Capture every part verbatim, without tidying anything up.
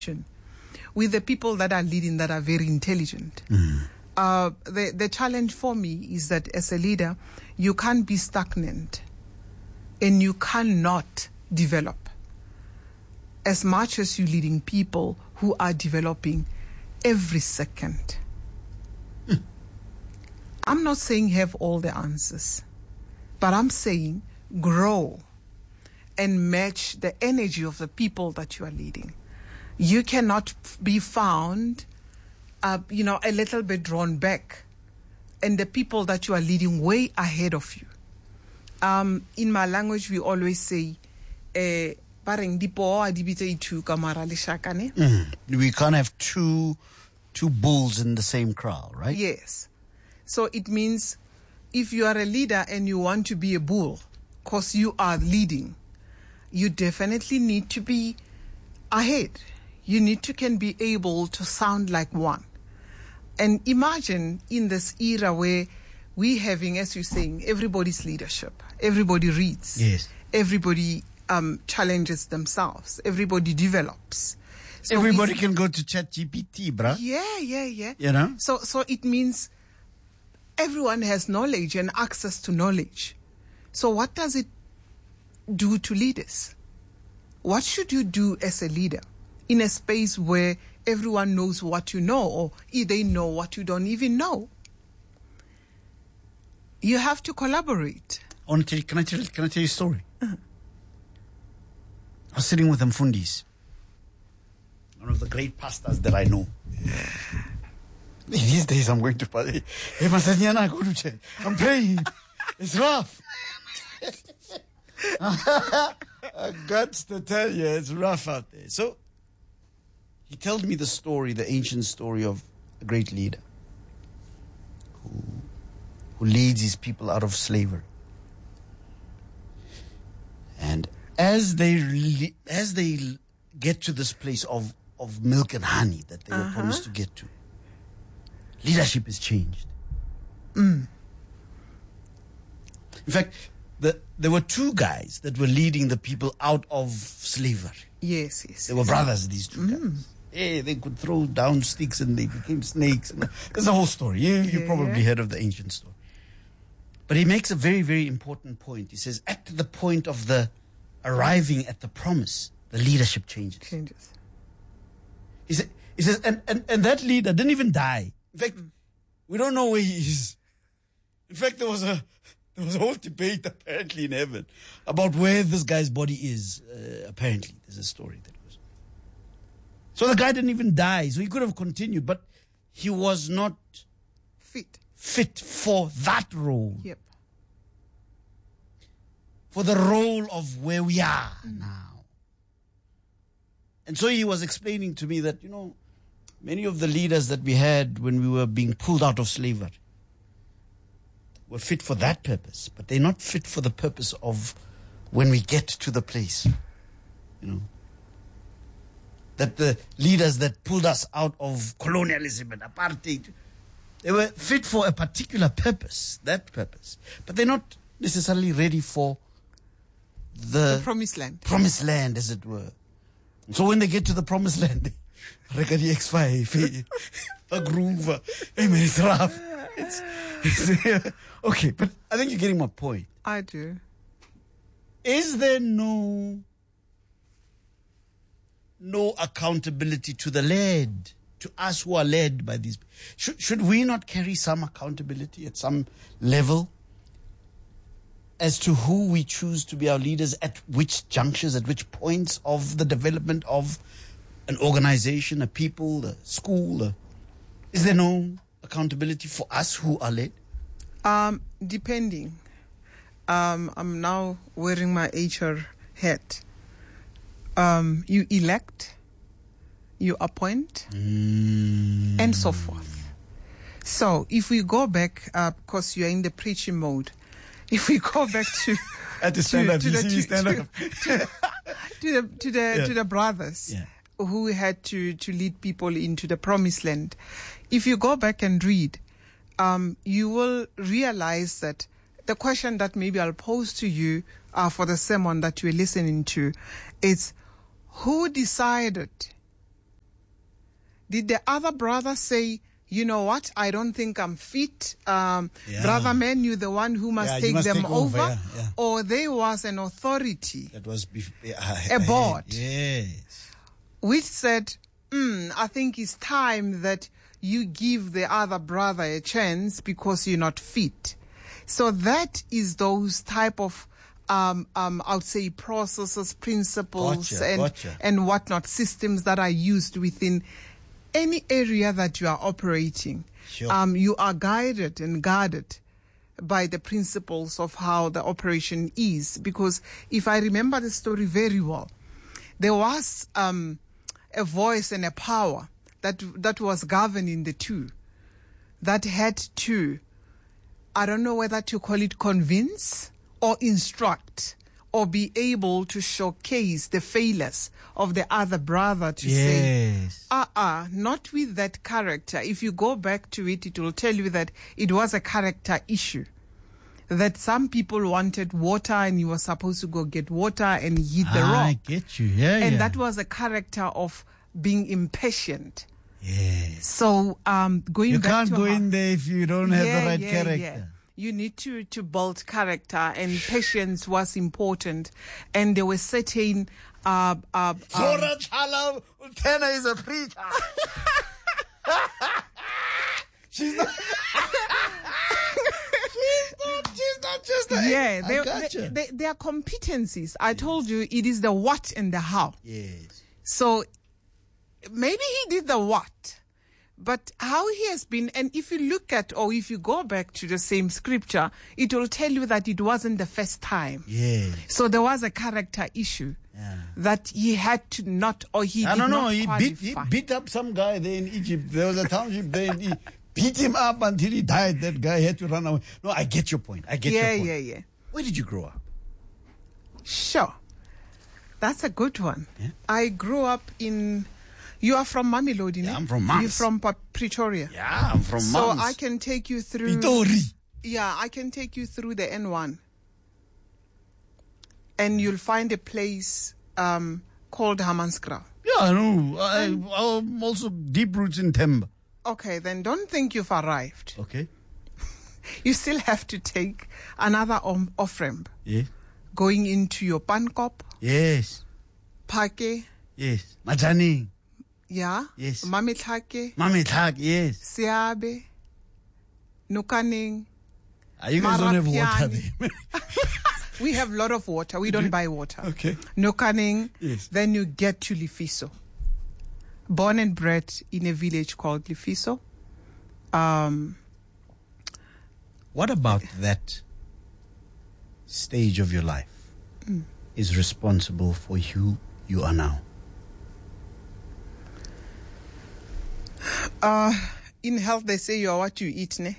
with the people that are leading that are very intelligent. Mm. Uh, the, the challenge for me is that as a leader, you can't be stagnant and you cannot develop as much as you're leading people who are developing every second. Mm. I'm not saying have all the answers, but I'm saying grow and match the energy of the people that you are leading. You cannot f- be found, uh, you know, a little bit drawn back, and the people that you are leading way ahead of you. Um, in my language, we always say, eh, Mm. We can't have two two bulls in the same kraal, right? Yes. So it means if you are a leader and you want to be a bull, because you are leading, you definitely need to be ahead. You need to can be able to sound like one. And imagine in this era where we having, as you're saying, everybody's leadership. Everybody reads. Yes. Everybody um, challenges themselves. Everybody develops. So Everybody it's- can go to ChatGPT, bruh. Yeah, yeah, yeah. You know? So, so it means everyone has knowledge and access to knowledge. So what does it do to leaders? What should you do as a leader in a space where everyone knows what you know, or they know what you don't even know? You have to collaborate. I want to tell you, can I tell, can I tell you a story? I was sitting with Mfundis, one of the great pastors that I know. These days I'm going to pray. Hey, Masanyana, go to church. I'm praying. It's rough. I got to tell you, it's rough out there. So, he told me the story, the ancient story of a great leader who, who leads his people out of slavery. And as they le- as they get to this place of, of milk and honey that they were Uh-huh. promised to get to, leadership is changed. Mm. In fact, the, there were two guys that were leading the people out of slavery. Yes, yes. They were brothers, these two guys. Hey, they could throw down sticks and they became snakes. And there's a whole story. You, you Yeah. probably heard of the ancient story. But he makes a very, very important point. He says, at the point of the arriving at the promise, the leadership changes. Changes. He, said, he says, and, and, and that leader didn't even die. In fact, we don't know where he is. In fact, there was a there was a whole debate apparently in heaven about where this guy's body is. Uh, apparently, there's a story that goes. So the guy didn't even die, so he could have continued, but he was not Fit. fit for that role, Yep. for the role of where we are now. And so he was explaining to me that, you know, many of the leaders that we had when we were being pulled out of slavery were fit for that purpose, but they're not fit for the purpose of when we get to the place, you know. That the leaders that pulled us out of colonialism and apartheid, they were fit for a particular purpose, that purpose, but they're not necessarily ready for the, The promised land. promised land, as it were. And so when they get to the promised land, they reckon the X five, a groove, hey man, it's rough. It's, it's, okay, but I think you're getting my point. I do. Is there no no accountability to the led, to us who are led by these? Should, should we not carry some accountability at some level as to who we choose to be our leaders at which junctures, at which points of the development of an organization, a people, a school? A, is there no accountability for us who are led? Um, depending. Um, I'm now wearing my H R hat. Um, you elect, you appoint, Mm. and so forth. So if we go back, uh, because you're in the preaching mode, if we go back to I had to stand to, up. to You the see me to, stand to, up. to the to the Yeah. to the brothers Yeah. who had to to lead people into the promised land. If you go back and read, um, you will realize that the question that maybe I'll pose to you uh, for the sermon that you're listening to is, who decided Did the other brother say, you know what, I don't think I'm fit. Um, Yeah. Brother Man, you're the one who must Yeah, you take must them take over, over. yeah, yeah. Or there was an authority That was bef- uh, A board. Yes. which said, mm, I think it's time that you give the other brother a chance because you're not fit. So that is those type of, um, um, I would say, processes, principles, Gotcha, and gotcha. and whatnot, systems that are used within any area that you are operating. Sure. Um, you are guided and guarded by the principles of how the operation is. Because if I remember the story very well, there was um, a voice and a power that that was governing the two, that had to, I don't know whether to call it convince or instruct or be able to showcase the failures of the other brother to say, Yes. uh-uh, not with that character. If you go back to it, it will tell you that it was a character issue. That some people wanted water and you were supposed to go get water and hit the I rock. get you. Yeah, And yeah. that was a character of being impatient. Yes. So um, going You back can't to go how- in there if you don't have Yeah, the right yeah, character. yeah. You need to, to build character, and patience was important. And there were certain uh, uh, um, Zora Chala Utena is a preacher. She's not. she's not. She's not just a. yeah, I they, gotcha. they, they, they are competencies. I told you it is the what and the how. Yes. So maybe he did the what, but how he has been, and if you look at, or if you go back to the same scripture, it will tell you that it wasn't the first time. Yes. So there was a character issue Yeah. that he had to not, or he I did don't know. not He beat, he qualify. beat up some guy there in Egypt. There was a township there. And he beat him up until he died. That guy had to run away. No, I get your point. I get yeah, your point. yeah, yeah. Where did you grow up? Sure. That's a good one. Yeah. I grew up in, you are from Mamelodi, Yeah, ne? I'm from Mams. You're from Pa- Pretoria. Yeah, I'm from So Mams. I can take you through. Pitori. Yeah, I can take you through the N one. And you'll find a place um, called Hammanskraal. Yeah, I know. I, I'm also deep roots in Temba. Okay, then don't think you've arrived. Okay. You still have to take another om- off-ramp Yeah. going into your Pankop, Yes. Pake, Yes. Majani. yeah, Yes. Mametlhake, Mami Tlhak. Yes. Siabe, Nukaneng. Are you guys don't have water Marapiani. there? We have a lot of water. We don't buy water. Okay. Nukaneng. Yes. Then you get to Lifiso. Born and bred in a village called Lifiso. Um, What about that stage of your life Mm. is responsible for who you are now? uh, in health, they say you are what you eat, ne?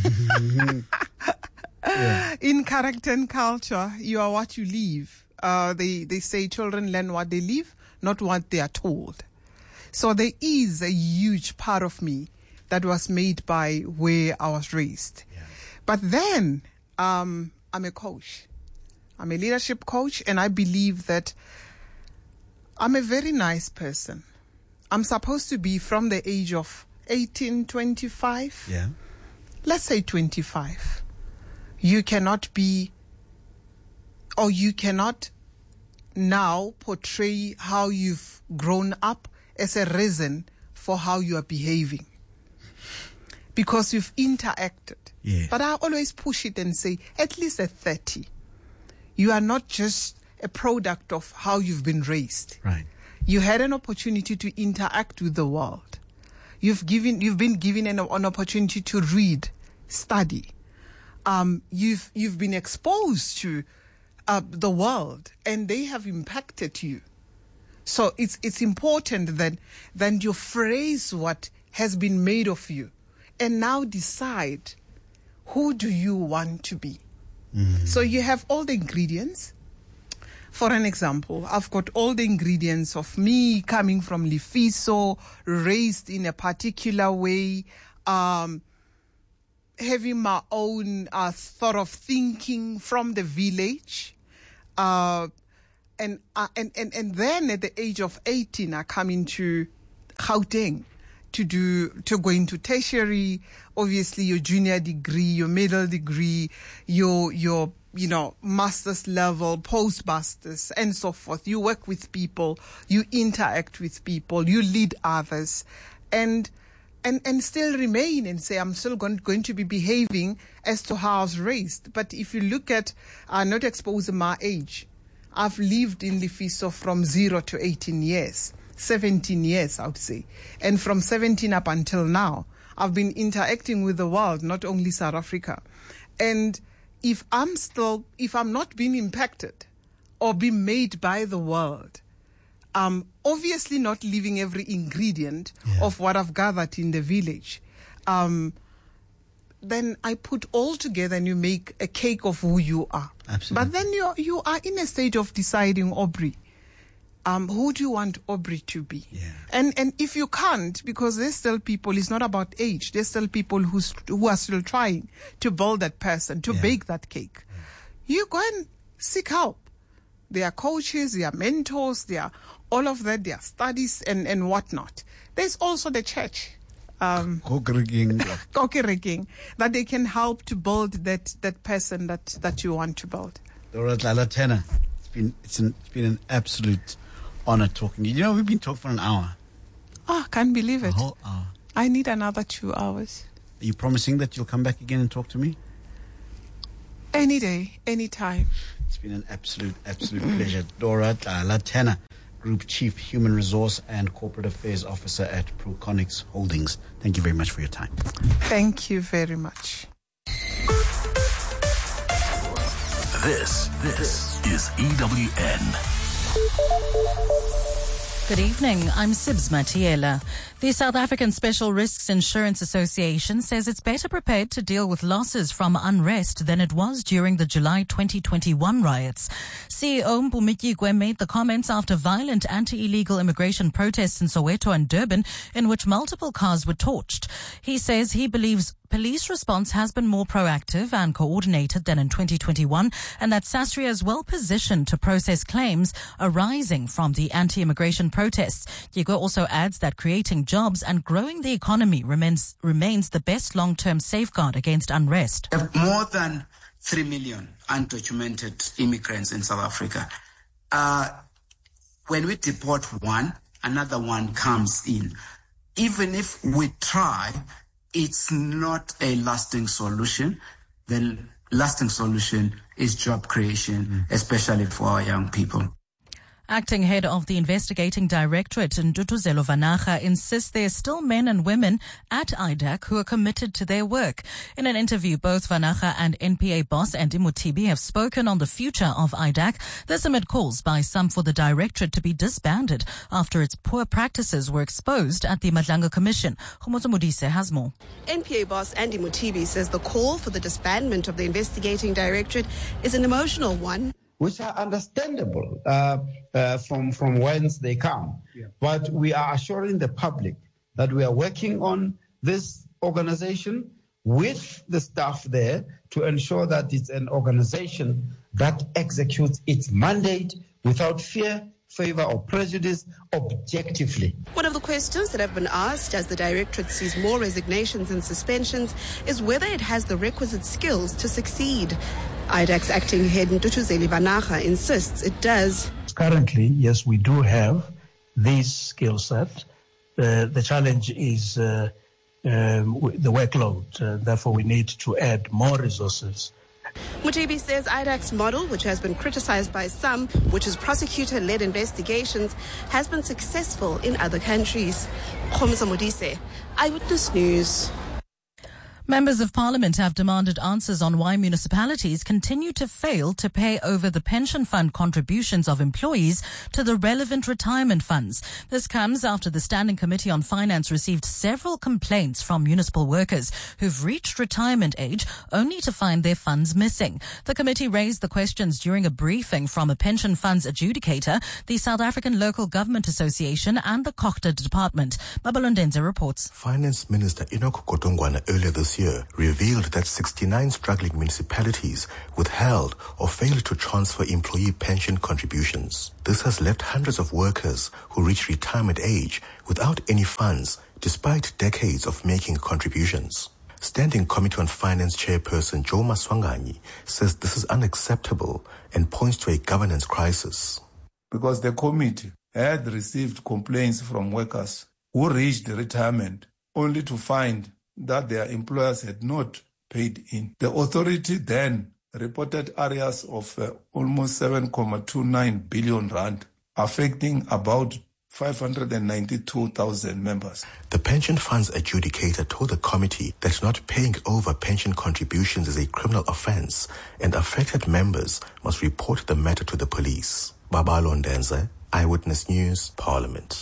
In character and culture, you are what you live. Uh, they, they say children learn what they live, not what they are told. So there is a huge part of me that was made by where I was raised. Yeah. But then um, I'm a coach. I'm a leadership coach, and I believe that I'm a very nice person. I'm supposed to be from the age of eighteen, twenty-five. Yeah. Let's say twenty-five. You cannot be, or you cannot now portray how you've grown up as a reason for how you are behaving. Because you've interacted. Yeah. But I always push it and say, at least at thirty, you are not just a product of how you've been raised. Right. You had an opportunity to interact with the world. You've given, you've been given an, an opportunity to read, study. Um, you've you've been exposed to uh, the world, and they have impacted you. So it's it's important that that you phrase what has been made of you, and now decide who do you want to be. Mm-hmm. So you have all the ingredients. For an example, I've got all the ingredients of me coming from Lifiso, raised in a particular way, um, having my own uh, thought of thinking from the village. Uh, and, uh, and, and, and then at the age of eighteen, I come into Gauteng, to do, to go into tertiary, obviously your junior degree, your middle degree, your, your, you know, master's level, postmasters, and so forth. You work with people, you interact with people, you lead others, and and and still remain and say, I'm still going, going to be behaving as to how I was raised. But if you look at, uh, not exposing my age, I've lived in Lefiso from zero to eighteen years, seventeen years, I would say. And from seventeen up until now, I've been interacting with the world, not only South Africa. And if I'm still, if I'm not being impacted or being made by the world, I'm obviously not leaving every ingredient yeah. of what I've gathered in the village. Um, then I put all together and you make a cake of who you are. Absolutely. But then you you are in a stage of deciding, Aubrey, um, who do you want Aubrey to be? Yeah. And and if you can't, because there's still people, it's not about age, there's still people who's, who are still trying to build that person, to yeah. bake that cake. Yeah. You go and seek help. There are coaches, there are mentors, there are all of that, there are studies and, and whatnot. There's also the church. Um, Kokereking, that they can help to build that, that person that, that you want to build. Dora Tlalatena, it's been it's, an, it's been an absolute honor talking to you. You know, we've been talking for an hour. Oh, can't believe it. A whole hour. I need another two hours. Are you promising that you'll come back again and talk to me? Any day, any time. It's been an absolute, absolute pleasure. Dora Tlalatena, Group Chief Human Resource and Corporate Affairs Officer at Proconix Holdings. Thank you very much for your time. Thank you very much. This, this is E W N. Good evening. I'm Sibs Matiela. The South African Special Risks Insurance Association says it's better prepared to deal with losses from unrest than it was during the July twenty twenty-one riots. C E O Mpumi Kigwe made the comments after violent anti-illegal immigration protests in Soweto and Durban, in which multiple cars were torched. He says he believes police response has been more proactive and coordinated than in twenty twenty-one, and that SASRIA is well positioned to process claims arising from the anti-immigration protests. Kigwe also adds that creating jobs and growing the economy remains remains the best long-term safeguard against unrest. More than three million undocumented immigrants in South Africa. Uh, when we deport one, another one comes in. Even if we try, it's not a lasting solution. The lasting solution is job creation, mm. especially for our young people. Acting head of the investigating directorate, Ntutuzelo Vanaga, insists there are still men and women at I D A C who are committed to their work. In an interview, both Vanaga and N P A boss Andy Mothibi have spoken on the future of I D A C. This amid calls by some for the directorate to be disbanded after its poor practices were exposed at the Madlanga Commission. Khomotso Modise has more. N P A boss Andy Mothibi says the call for the disbandment of the investigating directorate is an emotional one, which are understandable uh, uh, from, from whence they come. Yeah. But we are assuring the public that we are working on this organization with the staff there to ensure that it's an organization that executes its mandate without fear, favor or prejudice, objectively. One of the questions that have been asked as the directorate sees more resignations and suspensions is whether it has the requisite skills to succeed. I D A C's acting head Ntutuzelo Vanaga insists it does. Currently, yes, we do have these skill sets. Uh, the challenge is uh, um, the workload. Uh, therefore, we need to add more resources. Mothibi says I D A C's model, which has been criticized by some, which is prosecutor-led investigations, has been successful in other countries. Khomotso Modise, Eyewitness News. Members of Parliament have demanded answers on why municipalities continue to fail to pay over the pension fund contributions of employees to the relevant retirement funds. This comes after the Standing Committee on Finance received several complaints from municipal workers who've reached retirement age only to find their funds missing. The committee raised the questions during a briefing from a pension funds adjudicator, the South African Local Government Association and the Cochta Department. Babalondenze reports. Finance Minister Enoch Kotongwana earlier this this year revealed that sixty-nine struggling municipalities withheld or failed to transfer employee pension contributions. This has left hundreds of workers who reach retirement age without any funds despite decades of making contributions. Standing Committee on Finance Chairperson Joe Maswanganyi says this is unacceptable and points to a governance crisis. Because the committee had received complaints from workers who reached retirement only to find that their employers had not paid in. The authority then reported areas of uh, almost seven point two nine billion rand, affecting about five hundred ninety-two thousand members. The pension funds adjudicator told the committee that not paying over pension contributions is a criminal offence and affected members must report the matter to the police. Babalo Ndenze, Eyewitness News, Parliament.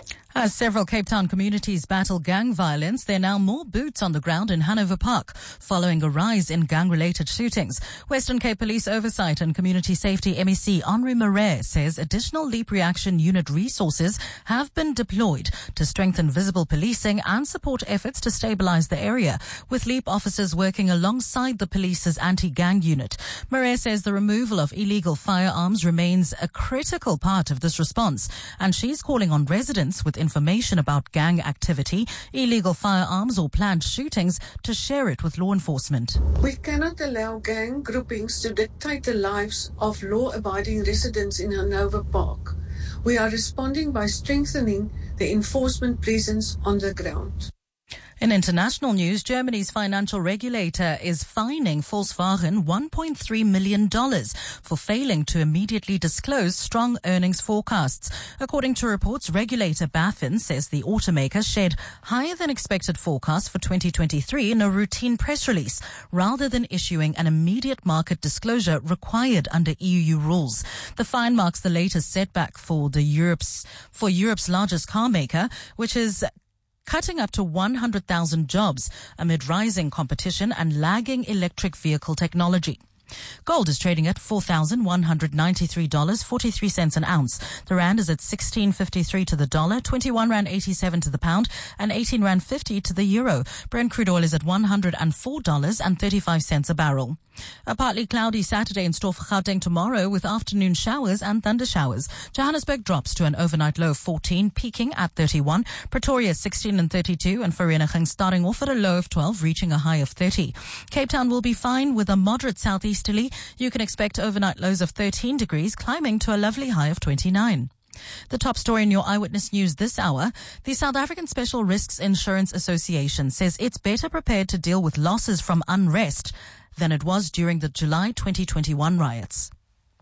As several Cape Town communities battle gang violence, there are now more boots on the ground in Hanover Park, following a rise in gang-related shootings. Western Cape Police Oversight and Community Safety M E C Henri Marais says additional Leap Reaction Unit resources have been deployed to strengthen visible policing and support efforts to stabilize the area, with Leap officers working alongside the police's anti-gang unit. Marais says the removal of illegal firearms remains a critical part of this response, and she's calling on residents with information about gang activity, illegal firearms or planned shootings to share it with law enforcement. We cannot allow gang groupings to dictate the lives of law-abiding residents in Hanover Park. We are responding by strengthening the enforcement presence on the ground. In international news, Germany's financial regulator is fining Volkswagen one point three million dollars for failing to immediately disclose strong earnings forecasts. According to reports, regulator BaFin says the automaker shared higher than expected forecasts for twenty twenty-three in a routine press release, rather than issuing an immediate market disclosure required under E U rules. The fine marks the latest setback for the Europe's, for Europe's largest car maker, which is cutting up to one hundred thousand jobs amid rising competition and lagging electric vehicle technology. Gold is trading at four thousand one hundred ninety-three dollars and forty-three cents an ounce. The rand is at sixteen fifty-three to the dollar, twenty-one rand eighty-seven to the pound, and eighteen rand fifty to the euro. Brent crude oil is at one hundred four dollars and thirty-five cents a barrel. A partly cloudy Saturday in store for Gauteng tomorrow, with afternoon showers and thunder showers. Johannesburg drops to an overnight low of fourteen, peaking at thirty-one. Pretoria sixteen and thirty-two, and Vereeniging starting off at a low of twelve, reaching a high of thirty. Cape Town will be fine with a moderate southeasterly. You can expect overnight lows of thirteen degrees, climbing to a lovely high of twenty-nine. The top story in your Eyewitness News this hour: the South African Special Risks Insurance Association says it's better prepared to deal with losses from unrest than it was during the July twenty twenty-one riots.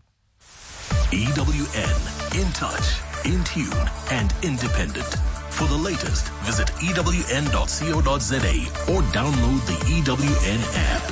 E W N, in touch, in tune, and independent. For the latest, visit E W N dot co dot za or download the E W N app.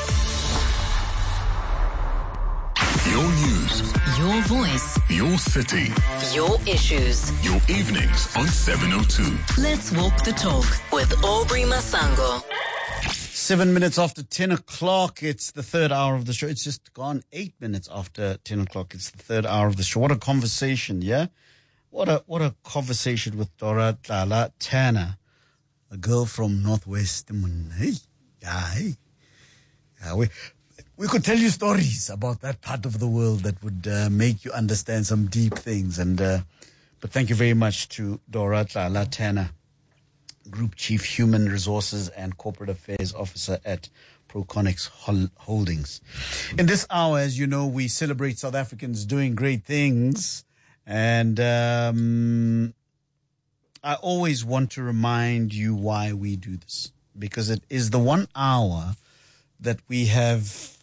Your news. Your voice. Your city. Your issues. Your evenings on seven oh two. Let's walk the talk with Aubrey Masango. Seven minutes after ten o'clock, it's the third hour of the show. It's just gone eight minutes after ten o'clock. It's the third hour of the show. What a conversation, yeah? What a what a conversation with Dora Tlala Tanner, a girl from Northwest. Hey, yeah, hey. Yeah, we, we could tell you stories about that part of the world that would uh, make you understand some deep things. And uh, But thank you very much to Dora Tlala Tanner, Group Chief Human Resources and Corporate Affairs Officer at Proconnex Holdings. In this hour, as you know, we celebrate South Africans doing great things. And um, I always want to remind you why we do this, because it is the one hour that we have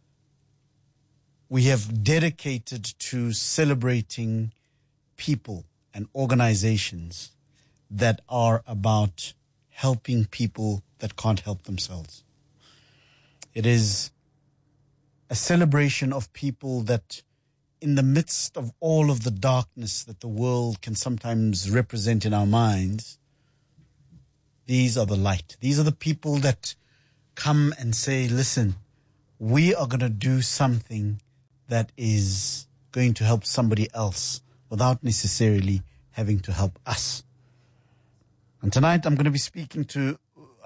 we have dedicated to celebrating people and organizations that are about helping people that can't help themselves. It is a celebration of people that, in the midst of all of the darkness that the world can sometimes represent in our minds, these are the light. These are the people that come and say, listen, we are going to do something that is going to help somebody else without necessarily having to help us. And tonight I'm going to be speaking to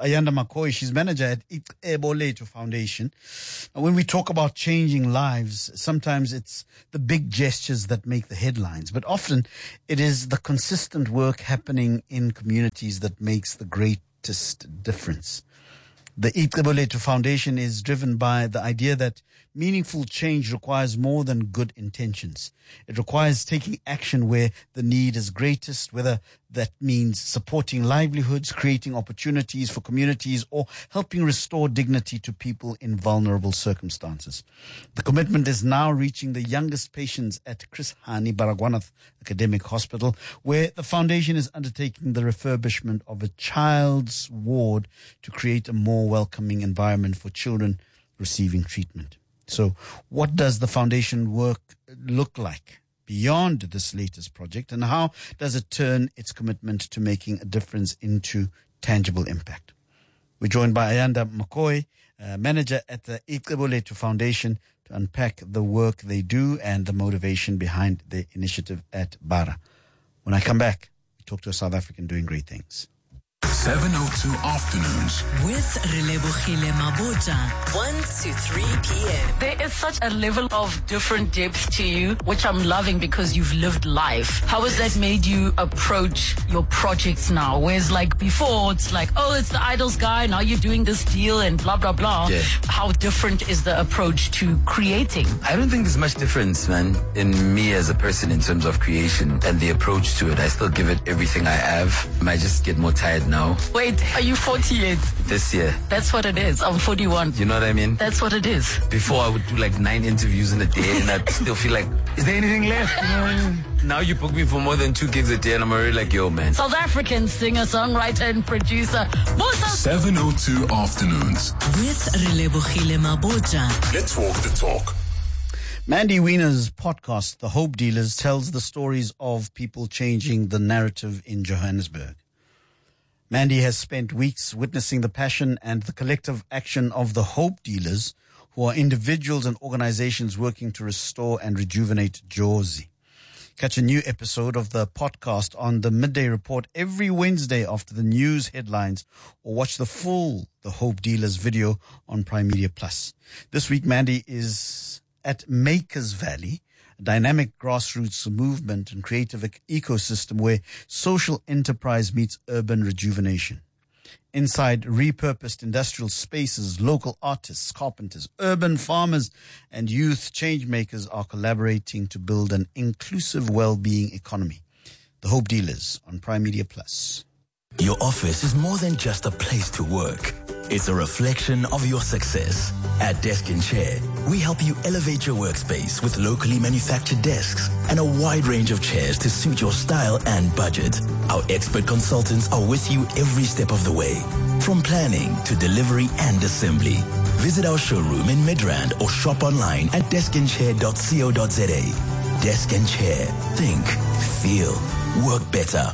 Ayanda McCoy. She's manager at Icebo Lethu Foundation. And when we talk about changing lives, sometimes it's the big gestures that make the headlines, but often it is the consistent work happening in communities that makes the greatest difference. The Icebo Lethu Foundation is driven by the idea that meaningful change requires more than good intentions. It requires taking action where the need is greatest, whether that means supporting livelihoods, creating opportunities for communities, or helping restore dignity to people in vulnerable circumstances. The commitment is now reaching the youngest patients at Chris Hani Baragwanath Academic Hospital, where the foundation is undertaking the refurbishment of a child's ward to create a more welcoming environment for children receiving treatment. So what does the foundation work look like beyond this latest project, and how does it turn its commitment to making a difference into tangible impact? We're joined by Ayanda McCoy, uh, manager at the Icebo Lethu Foundation, to unpack the work they do and the motivation behind the initiative at Bara. When I come back, we talk to a South African doing great things. seven oh two Afternoons with Relebohile Mabota, one to three p.m. There is such a level of different depth to you, which I'm loving because you've lived life. How has that made you approach your projects now? Whereas like before, it's like, oh, it's the Idols guy, now you're doing this deal and blah, blah, blah. Yeah. How different is the approach to creating? I don't think there's much difference, man, in me as a person in terms of creation and the approach to it. I still give it everything I have. I might just get more tired now. Wait, are you forty yet? This year. That's what it is. I'm forty-one. You know what I mean? That's what it is. Before I would do like nine interviews in a day and I'd still feel like, is there anything left? You know what I mean? Now you book me for more than two gigs a day and I'm already like, yo, man. South African singer, songwriter and producer, Bosa. seven oh two Afternoons with Relebohile Mabota. Let's walk the talk. Mandy Wiener's podcast, The Hope Dealers, tells the stories of people changing the narrative in Johannesburg. Mandy has spent weeks witnessing the passion and the collective action of the Hope Dealers, who are individuals and organizations working to restore and rejuvenate Jozi. Catch a new episode of the podcast on the Midday Report every Wednesday after the news headlines, or watch the full The Hope Dealers video on Prime Media Plus. This week, Mandy is at Makers Valley, a dynamic grassroots movement and creative ecosystem where social enterprise meets urban rejuvenation. Inside repurposed industrial spaces, local artists, carpenters, urban farmers, and youth changemakers are collaborating to build an inclusive well-being economy. The Hope Dealers on Prime Media Plus. Your office is more than just a place to work. It's a reflection of your success. At Desk and Chair, we help you elevate your workspace with locally manufactured desks and a wide range of chairs to suit your style and budget. Our expert consultants are with you every step of the way, from planning to delivery and assembly. Visit our showroom in Midrand or shop online at desk and chair dot co dot za. Desk and Chair. Think, feel, work better.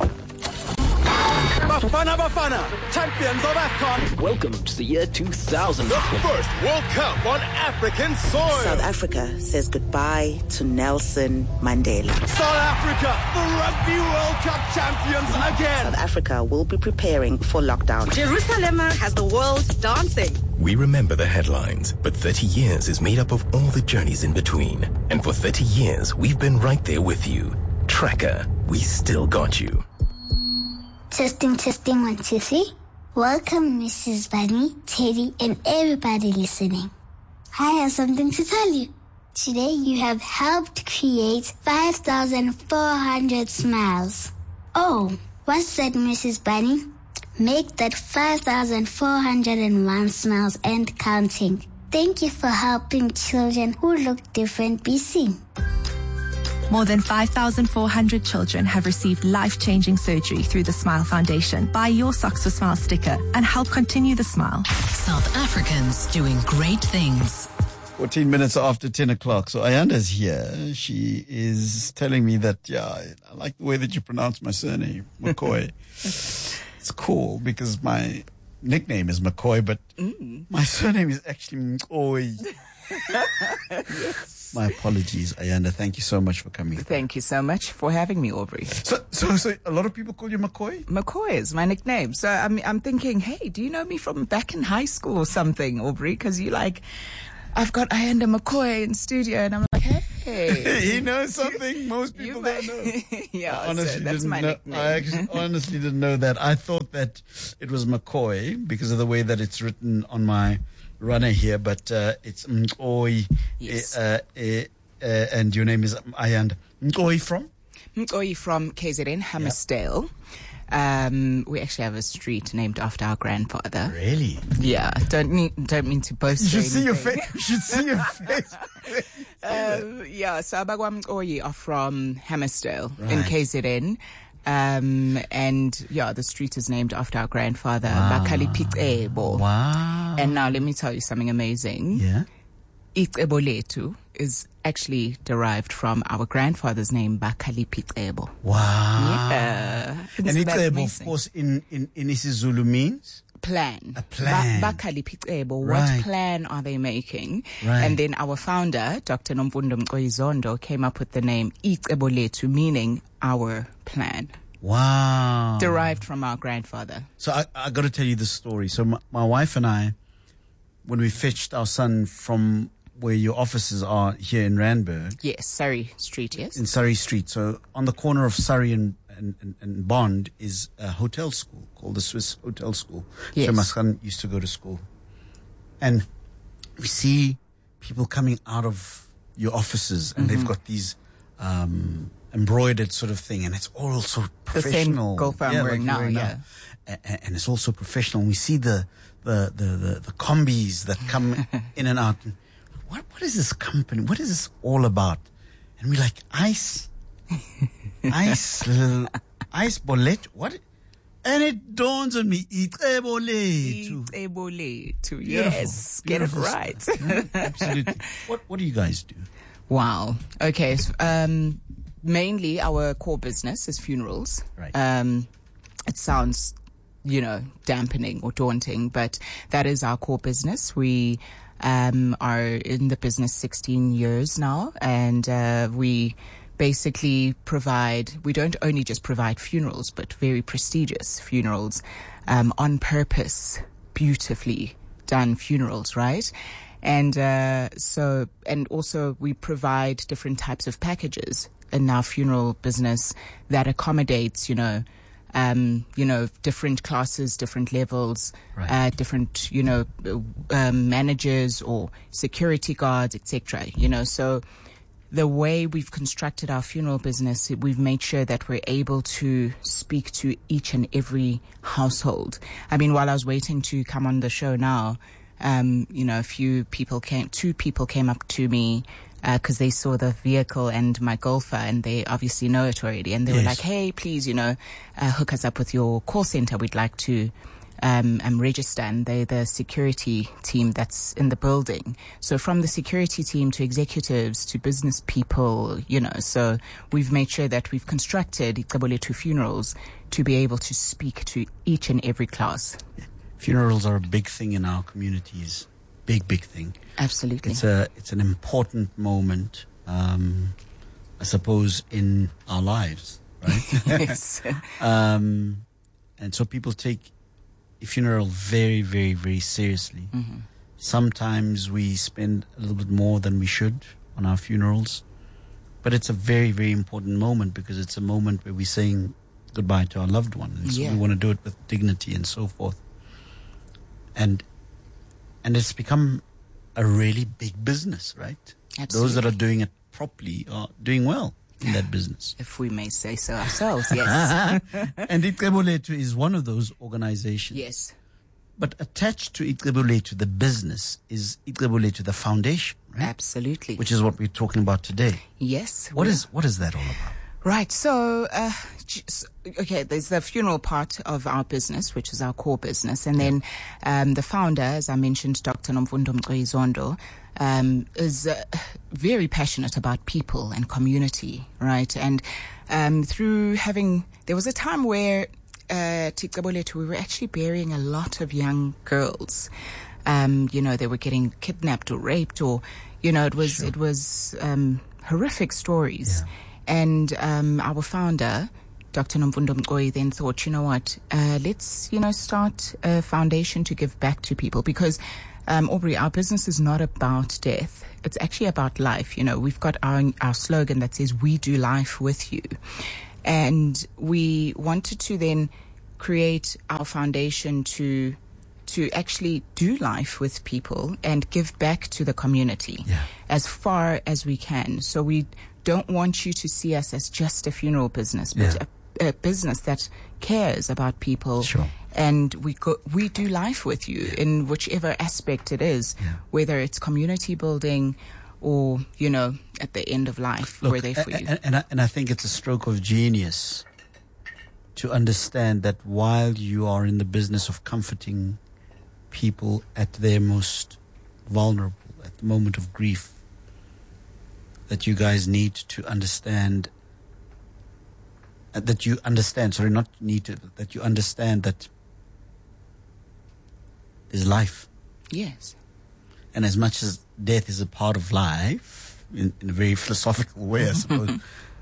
Bafana Bafana, champions of AFCON. Welcome to the year two thousand. The first World Cup on African soil. South Africa says goodbye to Nelson Mandela. South Africa, the Rugby World Cup champions again. South Africa will be preparing for lockdown. Jerusalem has the world dancing. We remember the headlines, but thirty years is made up of all the journeys in between. And for thirty years, we've been right there with you. Tracker, we still got you. Testing, testing, one, two, three. Welcome, Missus Bunny, Teddy, and everybody listening. I have something to tell you. Today, you have helped create five thousand four hundred smiles. Oh, what's that, Missus Bunny? Make that five thousand four hundred one smiles and counting. Thank you for helping children who look different be seen. More than five thousand four hundred children have received life-changing surgery through the Smile Foundation. Buy your Socks for Smile sticker and help continue the smile. South Africans doing great things. fourteen minutes after ten o'clock. So Ayanda's here. She is telling me that, yeah, I like the way that you pronounce my surname, McCoy. It's cool because my nickname is McCoy, but mm. my surname is actually McCoy. Yes. My apologies, Ayanda. Thank you so much for coming. Thank you so much for having me, Aubrey. So, so, so a lot of people call you McCoy? McCoy is my nickname. So I'm, I'm thinking, hey, do you know me from back in high school or something, Aubrey? Because you like, I've got Ayanda McCoy in studio, and I'm like, hey. He knows something most people don't know. Yeah, I honestly so that's didn't my know, nickname. I actually honestly didn't know that. I thought that it was McCoy because of the way that it's written on my runner here, but uh, it's Mkoy. Yes. Uh, uh, uh, and your name is Ayanda. Mkoy from? Mkoy from K Z N, Hammersdale. Um, we actually have a street named after our grandfather. Really? Yeah. Don't need, don't mean to boast. You should or see your anything. face. You should see your face. Um, yeah, so Abagwa Mkoyi are from Hammersdale in Right. K Z N. Um, and yeah, the street is named after our grandfather, Bakali Pitebo. Wow. And now let me tell you something amazing. Yeah. Icebo Letu is actually derived from our grandfather's name, Bakali Pitebo. Wow. Yeah. And Isn't that Icebo, of amazing? course, in, in, in isiZulu means? Plan. A plan. Ba- Bakali Pitebo. Right. What plan are they making? Right. And then our founder, Doctor Nomfundo Mkoyizondo, came up with the name Icebo Letu, meaning our plan. Wow. Derived from our grandfather. So I, I got to tell you this story. So my, my wife and I, when we fetched our son from where your offices are here in Randburg, Yes, Surrey Street, yes. in Surrey Street. So on the corner of Surrey and, and, and, and Bond is a hotel school called the Swiss Hotel School. Yes. So my son used to go to school. And we see people coming out of your offices and Mhm. they've got these um, embroidered sort of thing, and it's all so The same professional. golf I'm Yeah, wearing like now, you're wearing yeah. A- and it's also professional. We see the the the the, the combis that come in and out. What what is this company? What is this all about? And we're like, ice, ice, l- ice bullet. What? And it dawns on me, Icebo Letu. Icebo Letu. Beautiful, Yes, get it beautiful right. stuff. Yeah, absolutely. What what do you guys do? Wow. Okay. So, um, mainly our core business is funerals. Right. Um, it sounds, you know, dampening or daunting, but that is our core business. We um, are in the business sixteen years now, and uh, we basically provide, we don't only just provide funerals, but very prestigious funerals, um, on purpose, beautifully done funerals, right? And uh, so, and also we provide different types of packages in our funeral business that accommodates, you know, um, you know, different classes, different levels, Right. uh, different, you know, um, managers or security guards, et cetera. You know, so the way we've constructed our funeral business, we've made sure that we're able to speak to each and every household. I mean, while I was waiting to come on the show now, um, you know, a few people came, two people came up to me because they saw the vehicle and my golfer, and they obviously know it already. And they were Yes. like, hey, please, you know, uh, hook us up with your call center. We'd like to um, um, register. And they're the security team that's in the building. So from the security team to executives to business people, you know, so we've made sure that we've constructed Icebo Letu Funerals to be able to speak to each and every class. Funerals are a big thing in our communities. Big, big thing. Absolutely. It's a it's an important moment, um, I suppose, in our lives, right? Yes. um, and so people take a funeral very, very, very seriously. Mhm. Sometimes we spend a little bit more than we should on our funerals, but it's a very, very important moment because it's a moment where we're saying goodbye to our loved one, and so Yeah. we want to do it with dignity and so forth. And and it's become a really big business, right? Those that are doing it properly are doing well in that business. If we may say so ourselves, yes. And Icebo Letu is one of those organizations. Yes. But attached to Icebo Letu, the business, is Icebo Letu, the foundation, right? Absolutely. Which is what we're talking about today. Yes. What we- is what is that all about? Right. So, uh, j- s- okay, there's the funeral part of our business, which is our core business. And then um, the founder, as I mentioned, Doctor Nomfundo Mkoyizondo, um, is uh, very passionate about people and community, right? And um, through having, there was a time where uh, Icebo Letu, we were actually burying a lot of young girls. Um, you know, they were getting kidnapped or raped, or, you know, it was, sure. it was, um, horrific stories. Yeah. And, um, our founder, Doctor Nomfundo Mqoyi, then thought, you know what, uh, let's, you know, start a foundation to give back to people, because, um, Aubrey, our business is not about death. It's actually about life. You know, we've got our, our slogan that says, we do life with you. And we wanted to then create our foundation to to actually do life with people and give back to the community yeah. as far as we can. So we don't want you to see us as just a funeral business, but yeah. a, a business that cares about people. Sure. And we go, we do life with you yeah. in whichever aspect it is, yeah. whether it's community building or, you know, at the end of life, Look, we're there for and, you. And I, and I think it's a stroke of genius to understand that while you are in the business of comforting people at their most vulnerable, at the moment of grief, that you guys need to understand, uh, that you understand, sorry, not need to, that you understand that there's life. Yes. And as much as death is a part of life, in, in a very philosophical way, I suppose,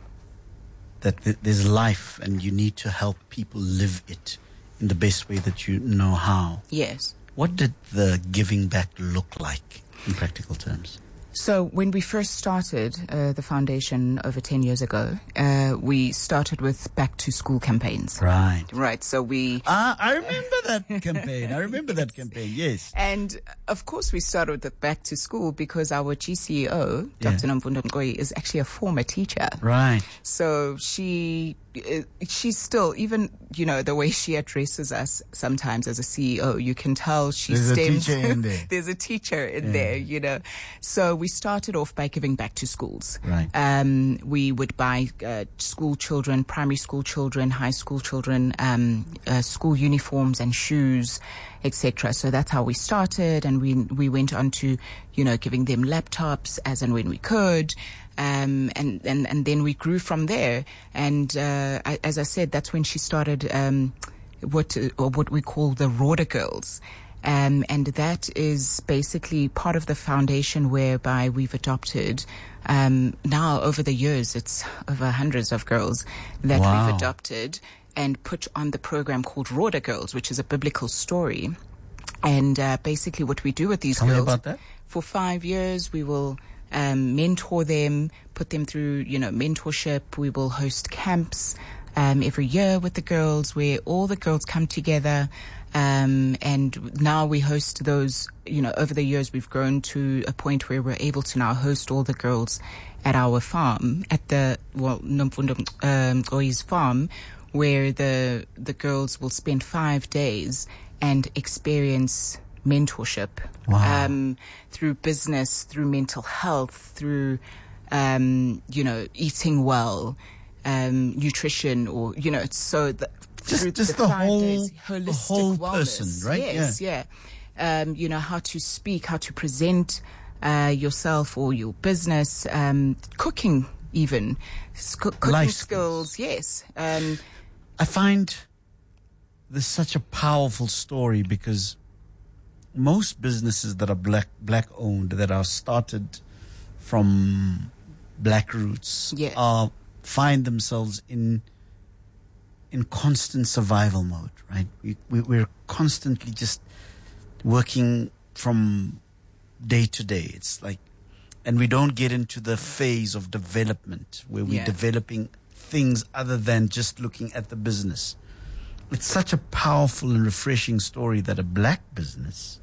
that th- there's life and you need to help people live it in the best way that you know how. Yes. What did the giving back look like in practical terms? So when we first started uh, the foundation over ten years ago, uh, we started with back to school campaigns. Right. Right. So we... Ah, I remember that campaign. I remember that campaign, yes. And of course we started with the back to school because our G C E O, Doctor Yeah. Nomfundo Mqoyi, is actually a former teacher. Right. So she... she's still, even, you know, the way she addresses us sometimes as a C E O, you can tell she There's stems. a teacher in there. There's a teacher in Yeah. there, you know. So we started off by giving back to schools. Right. Um, we would buy uh, school children, primary school children, high school children, um, uh, school uniforms and shoes, et cetera. So that's how we started, and we we went on to, you know, giving them laptops as and when we could. Um, and, and, and then we grew from there. And, uh, I, as I said, that's when she started, um, what, or what we call the Rhoda Girls. Um, and that is basically part of the foundation whereby we've adopted, um, now over the years, it's over hundreds of girls that Wow. we've adopted and put on the program called Rhoda Girls, which is a biblical story. And, uh, basically what we do with these Tell me girls, about that. for five years, we will, Um, mentor them, put them through, you know, mentorship. We will host camps um, every year with the girls where all the girls come together. Um, and now we host those, you know, over the years we've grown to a point where we're able to now host all the girls at our farm, at the, well, Nomfundo um, Mqoyi's farm, where the, the girls will spend five days and experience mentorship, Wow. um, through business, through mental health, through, um, you know, eating well, um, nutrition, or, you know, it's so the, Just- through just the, the five whole- days, the holistic whole wellness. person, right? Yes, yeah. Um, you know, how to speak, how to present, uh, yourself or your business, um, cooking even, S- co- cooking Life skills, yes. Um, I find this such a powerful story because most businesses that are black black owned, that are started from black roots, Yeah. are find themselves in in constant survival mode, right? We, we we're constantly just working from day to day. It's like, and we don't get into the phase of development where we're Yeah. developing things other than just looking at the business. It's such a powerful and refreshing story that a black business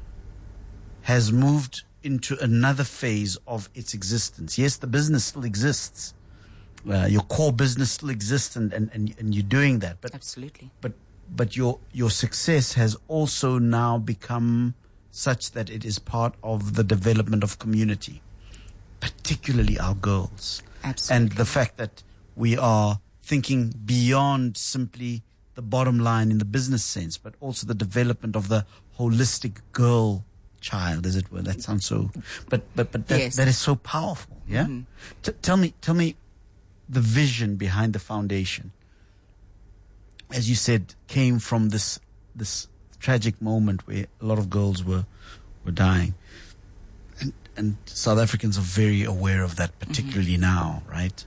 has moved into another phase of its existence. Yes, the business still exists. Uh, your core business still exists, and, and, and, and you're doing that. But absolutely. But but your your success has also now become such that it is part of the development of community, particularly our girls. Absolutely. And the fact that we are thinking beyond simply the bottom line in the business sense, but also the development of the holistic girl child, as it were. That sounds so, but but but that, Yes. that is so powerful. Yeah. Mhm. T- tell me, tell me, the vision behind the foundation, as you said, came from this this tragic moment where a lot of girls were were dying. And and South Africans are very aware of that, particularly mm-hmm. now, right?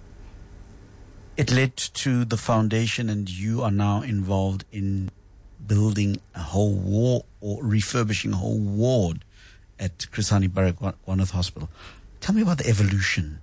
It led to the foundation, and you are now involved in building a whole ward or refurbishing a whole ward at Chris Hani Baragwanath Hospital. Tell me about the evolution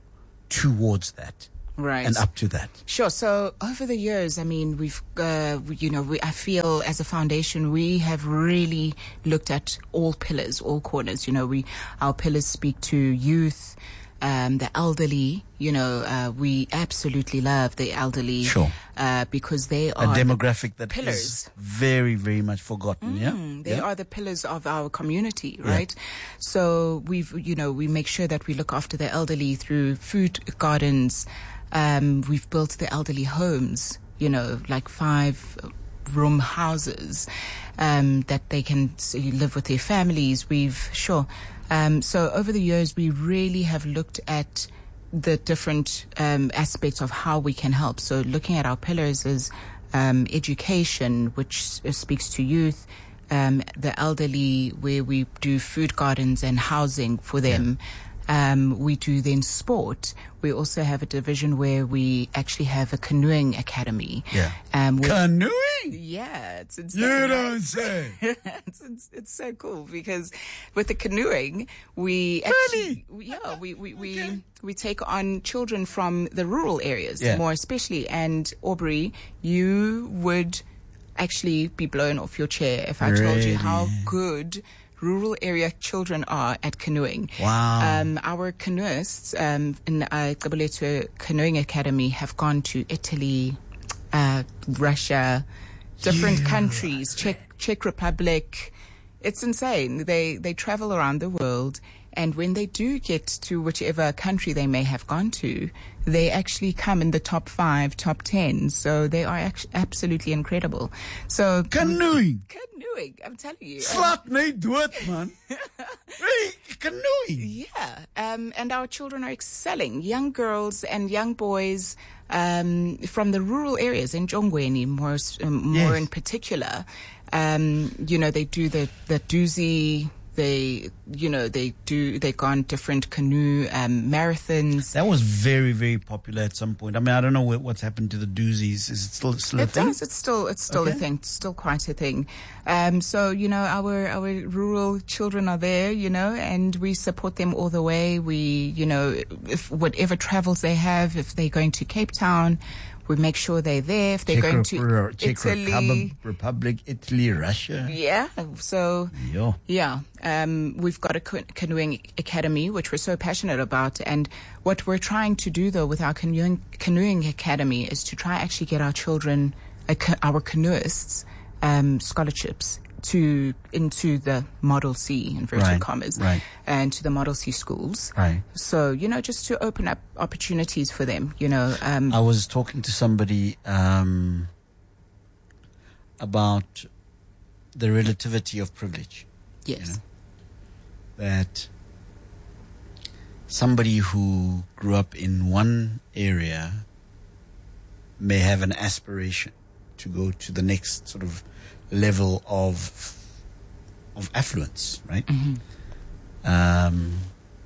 towards that. Right. And up to that. Sure. So over the years, I mean, we've, uh, you know, we, I feel as a foundation, we have really looked at all pillars, all corners. You know, we, our pillars speak to youth, um, the elderly. You know, uh, we absolutely love the elderly. Sure. Uh, because they a are demographic that pillars. is very, very much forgotten. Mm, yeah. They yeah? are the pillars of our community, right? Yeah. So we've, you know, we make sure that we look after the elderly through food gardens. Um, we've built the elderly homes, you know, like five room houses, um, that they can live with their families. We've, sure. Um, so over the years, we really have looked at the different, um, aspects of how we can help. So looking at our pillars is, um, education, which s- speaks to youth, um, the elderly, where we do food gardens and housing for them. Yeah. Um, we do then sport. We also have a division where we actually have a canoeing academy. Yeah. Um, canoeing? Yeah, it's insane. You right? don't say. it's, it's, it's so cool because with the canoeing, we really? actually, yeah, we, we, we, okay. we take on children from the rural areas, yeah. more especially. And Aubrey, you would actually be blown off your chair if I really? told you how good rural area children are at canoeing. Wow. Um, our canoeists um, in uh, Kabuletu Canoeing Academy have gone to Italy, uh, Russia, different yeah. countries, Czech, Czech Republic. It's insane. They, they travel around the world. And when they do get to whichever country they may have gone to, they actually come in the top five, top ten. So they are actually absolutely incredible. So canoeing, canoeing. I'm telling you, flat me do it, man. Really, canoeing. Yeah, um, and our children are excelling. Young girls and young boys um, from the rural areas in Jongweni, more um, more yes. in particular. Um, you know, they do the the doozy. They, you know, they do, they go on different canoe um, marathons. That was very, very popular at some point. I mean, I don't know what, what's happened to the doozies. Is it still, still a it thing? Does. It's still, it's still okay. a thing. It's still quite a thing. Um, so, you know, our, our rural children are there, you know, and we support them all the way. We, you know, if whatever travels they have, if they're going to Cape Town, we make sure they're there. If they're Czech going to Rep- Czech Italy, Republic, Republic, Italy, Russia. Yeah. So, Yo. yeah, um, we've got a canoeing academy, which we're so passionate about. And what we're trying to do, though, with our canoeing, canoeing academy is to try actually get our children, uh, our canoeists, um, scholarships to into the Model C, inverted right, commas, right. and to the Model C schools. Right. So, you know, just to open up opportunities for them, you know. Um, I was talking to somebody um, about the relativity of privilege. Yes. You know? That somebody who grew up in one area may have an aspiration to go to the next sort of level of of affluence, right? Mm-hmm. Um,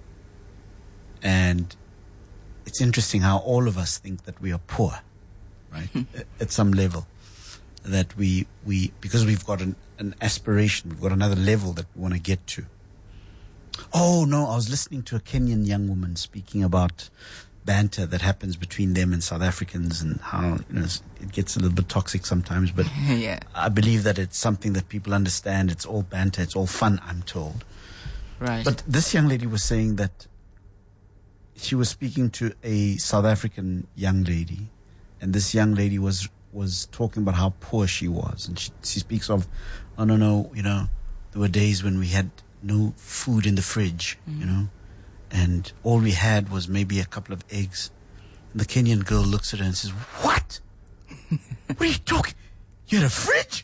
and it's interesting how all of us think that we are poor, right? At some level, that we we because we've got an, an aspiration, we've got another level that we want to get to. Oh no, I was listening to a Kenyan young woman speaking about banter that happens between them and South Africans, and how, you know, it gets a little bit toxic sometimes, but yeah. I believe that it's something that people understand. It's all banter, it's all fun, I'm told. Right. But this young lady was saying that she was speaking to a South African young lady, and this young lady was was talking about how poor she was, and she, she speaks of, oh no no, you know, there were days when we had no food in the fridge, mm. you know, and all we had was maybe a couple of eggs. And the Kenyan girl looks at her and says, what? What are you talking? You had a fridge?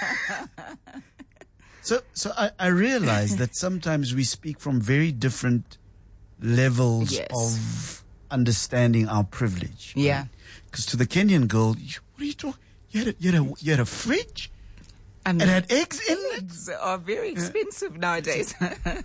so so I, I realize that sometimes we speak from very different levels yes. of understanding our privilege. Yeah. Because right? to the Kenyan girl, what are you talking? You had a, you had a, you had a fridge? I mean, it had eggs in it. Eggs are very expensive nowadays.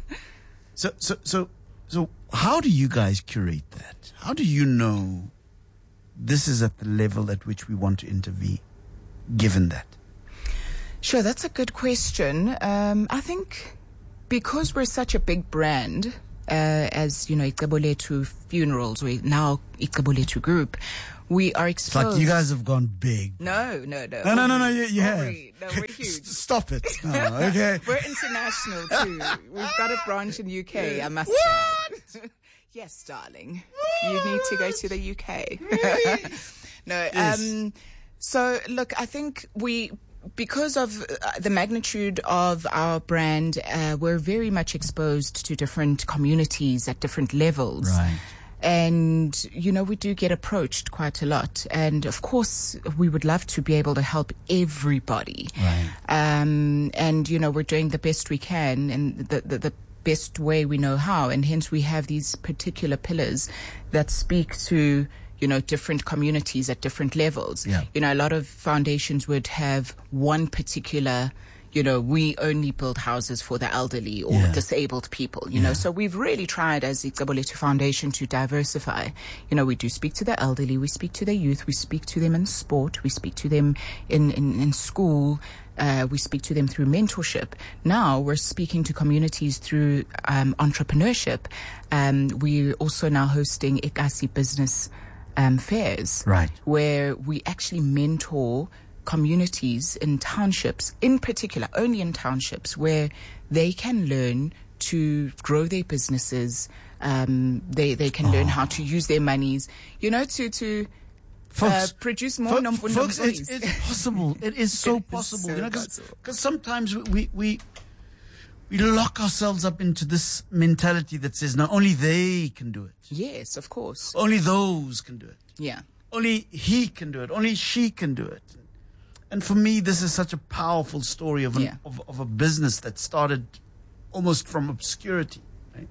So, so, so, so, how do you guys curate that? How do you know this is at the level at which we want to intervene, given that? Sure, that's a good question. Um, I think because we're such a big brand, uh, as, you know, Ixabolethu Funerals, or now Ixabolethu Group, we are exposed. It's like you guys have gone big. No, no, no. No, no, no, no, you, you have. We, no, we're huge. Stop it. Oh, okay. We're international too. We've got a branch in the U K, I must add. Yes, darling. You need to go to the U K. Really? No, Yes. um, so look, I think we, because of uh, the magnitude of our brand, uh, we're very much exposed to different communities at different levels. Right. And, you know, we do get approached quite a lot. And, of course, we would love to be able to help everybody. Right. Um, and, you know, we're doing the best we can and the, the, the best way we know how. And hence we have these particular pillars that speak to, you know, different communities at different levels. Yeah. You know, a lot of foundations would have one particular, you know, we only build houses for the elderly or Yeah. disabled people, you know. So we've really tried as the Ixabolethu Foundation to diversify. You know, we do speak to the elderly, we speak to the youth, we speak to them in sport, we speak to them in, in, in school, uh, we speak to them through mentorship. Now we're speaking to communities through um, entrepreneurship. Um, we're also now hosting Ikasi Business um, Fairs, Right. where we actually mentor communities in townships, in particular, only in townships, where they can learn to grow their businesses. Um, they they can learn how to use their monies, you know, to to Folks, uh, produce more fo- num- folks, numbers. it's, it's possible. It is so It is possible. so you know, possible. because sometimes we, we we lock ourselves up into this mentality that says, no, only they can do it. Yes, of course. Only those can do it. Yeah. Only he can do it. Only she can do it. And for me, this is such a powerful story of, an, Yeah. of, of a business that started almost from obscurity, right?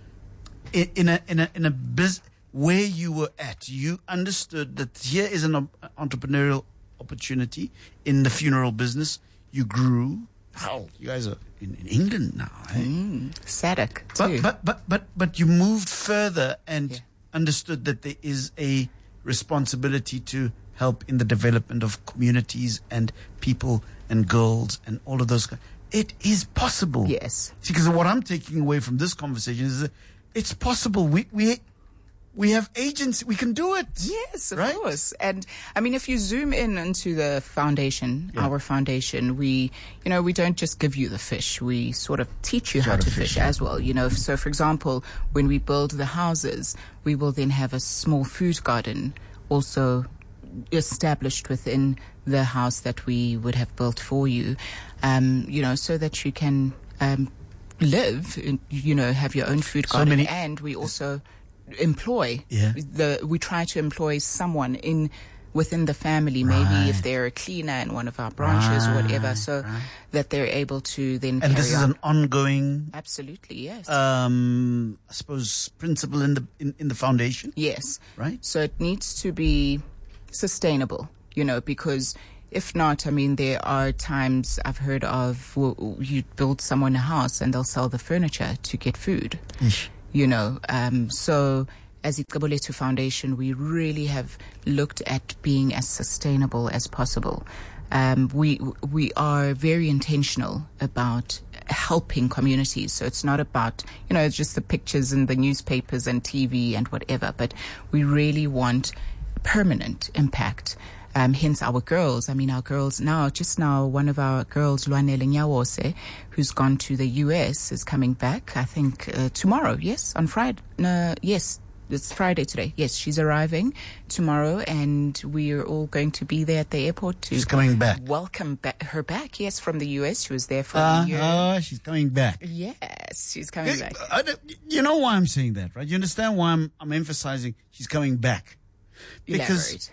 In, in a in a in a biz where you were at, you understood that here is an op- entrepreneurial opportunity in the funeral business. You grew. Hell, you guys are in, in England now, eh? Mm, S A D C too. But but but but but you moved further and understood that there is a responsibility to help in the development of communities and people and girls and all of those. It is possible. Yes. See, because what I'm taking away from this conversation is that it's possible. We we we have agents. We can do it. Yes, of right? course. And I mean, if you zoom in into the foundation, Yeah. our foundation, we, you know, we don't just give you the fish. We sort of teach you Sort how of to fish, fish yeah. as well. You know, so for example, when we build the houses, we will then have a small food garden also established within the house that we would have built for you, um, you know, so that you can um, live, in, you know, have your own food So garden. many- And we also employ Yeah. the we try to employ someone in within the family, maybe Right. if they're a cleaner in one of our branches or whatever, Right, so that they're able to then And carry this is on. an ongoing, Absolutely, yes. um, I suppose, principle in the in, in the foundation. Yes. Right. So it needs to be sustainable, you know, because if not, I mean, there are times I've heard of well, you build someone a house and they'll sell the furniture to get food, Ish. you know. Um, so as Ixabolethu Foundation, we really have looked at being as sustainable as possible. Um, we we are very intentional about helping communities. So it's not about, you know, it's just the pictures in the newspapers and T V and whatever, but we really want permanent impact. Um, hence our girls. I mean, our girls now, just now, one of our girls, Luanele Nyawose, who's gone to the U S, is coming back, I think, uh, tomorrow. Yes, on Friday. No, yes, it's Friday today. Yes, she's arriving tomorrow, and we are all going to be there at the airport to She's coming back. welcome ba- her back. Yes, from the U S. She was there for Uh, a year. uh, she's coming back. Yes, she's coming back. I don't- you know why I'm saying that, right? You understand why I'm I'm emphasizing she's coming back. Because Elaborate.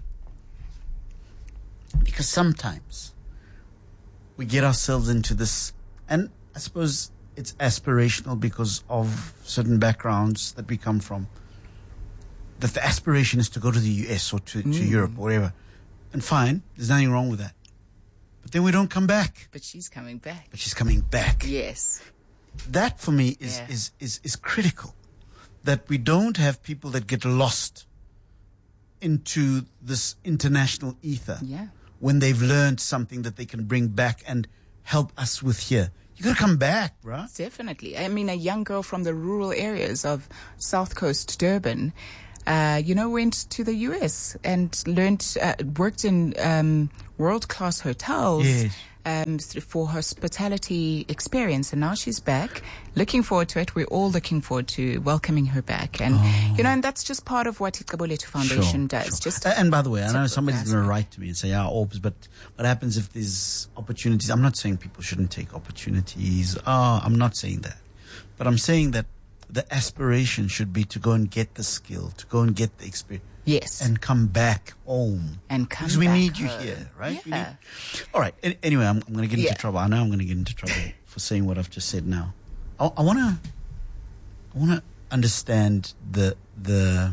because sometimes we get ourselves into this, and I suppose it's aspirational because of certain backgrounds that we come from, that the aspiration is to go to the U S or to, to Mm. Europe or whatever. And fine, there's nothing wrong with that. but then we don't come back. But she's coming back. But she's coming back. Yes. That for me is, Yeah. is, is, is critical. That we don't have people that get lost into this international ether. Yeah. When they've learned something that they can bring back and help us with here. You got to come back, bruh. Definitely. I mean, a young girl from the rural areas of South Coast Durban, uh, you know, went to the U S and learned, uh, worked in um, world-class hotels. Yes. Um, th- for hospitality experience, and now she's back. Looking forward to it. We're all looking forward to welcoming her back, and Oh. you know, and that's just part of what Ikaboletu Foundation Sure, does. sure. Just Uh, and by the way, I know typical somebody's aspect. going to write to me and say, "Yeah, Orbs," but what happens if there's opportunities? I'm not saying people shouldn't take opportunities. Oh, I'm not saying that, but I'm saying that the aspiration should be to go and get the skill, to go and get the experience. Yes. And come back home. And come Because we back need you home. here, right? We Yeah. need- all right. An- Anyway, I'm, I'm going to get into Yeah. trouble. I know I'm going to get into trouble for saying what I've just said now. I, I want to I want to understand the the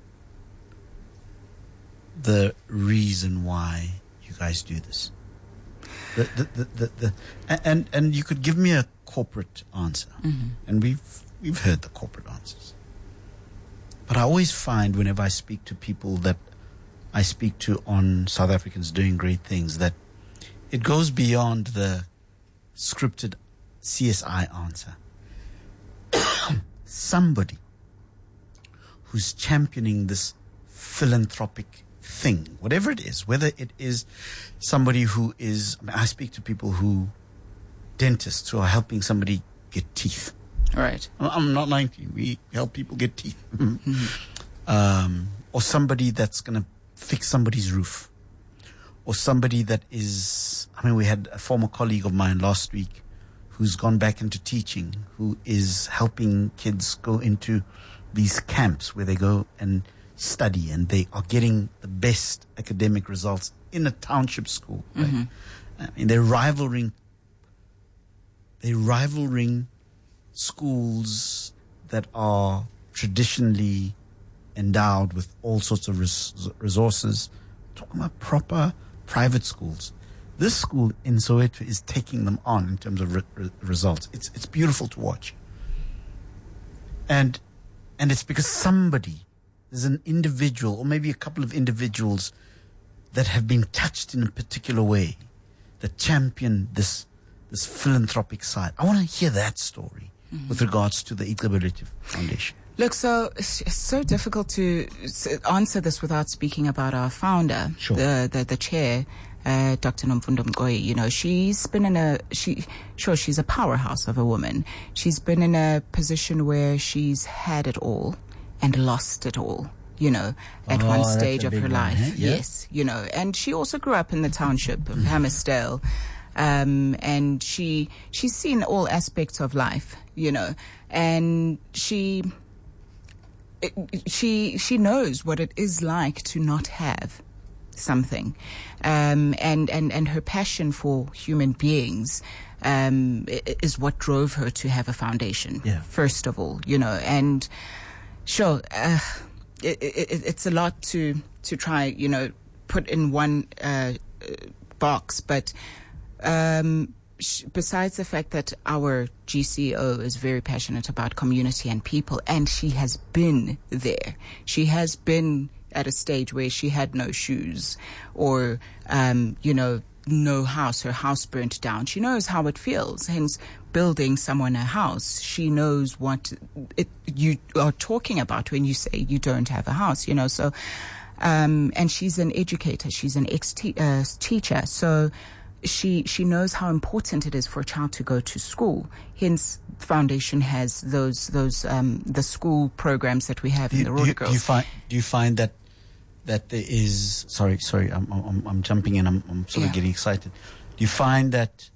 the reason why you guys do this. The the the, the, the and and you could give me a corporate answer. Mhm. And we've we've heard the corporate answers. But I always find whenever I speak to people that I speak to on South Africans doing great things that it goes beyond the scripted C S I answer. Somebody who's championing this philanthropic thing, whatever it is, whether it is somebody who is, I mean, I speak to people who, dentists who are helping somebody get teeth. Right. I'm not lying to you. We help people get teeth. um, or somebody that's going to fix somebody's roof. Or somebody that is, I mean, we had a former colleague of mine last week who's gone back into teaching, who is helping kids go into these camps where they go and study and they are getting the best academic results in a township school. Right? Mhm. I mean, they're rivaling, they're rivaling schools that are traditionally endowed with all sorts of res- resources. Talking about proper private schools. This school in Soweto is taking them on in terms of re- re- results. It's it's beautiful to watch. And and it's because somebody, there's an individual or maybe a couple of individuals that have been touched in a particular way that champion this this philanthropic side. I want to hear that story Mhm. with regards to the Ikaboletu Foundation. Look, so it's it's so difficult to s- answer this without speaking about our founder, Sure. the, the the chair, uh, Doctor Nomfundo Mqoyi. You know, she's been in a she sure she's a powerhouse of a woman. She's been in a position where she's had it all and lost it all. You know, at Oh, one that's stage a of big her one, life. eh? Yeah. Yes, you know, and she also grew up in the township of Hammersdale. Um, and she she's seen all aspects of life, you know, and she it, she she knows what it is like to not have something, um, and and and her passion for human beings um, i- is what drove her to have a foundation. Yeah. First of all, you know, and sure, uh, it, it, it's a lot to to try, you know, put in one uh, uh, box, but. Um, sh- besides the fact that our G C O is very passionate about community and people, and she has been there. She has been at a stage where she had no shoes or, um, you know, no house. Her house burnt down. She knows how it feels. Hence, building someone a house, she knows what it, you are talking about when you say you don't have a house, you know, so, um, and she's an educator. She's an ex-teacher. So, She she knows how important it is for a child to go to school. Hence, the foundation has those those um, the school programs that we have Do in you, the do Rota you, do you Girls. find do you find that that there is sorry sorry I'm I'm, I'm jumping in I'm, I'm sort Yeah. of getting excited. Do you find that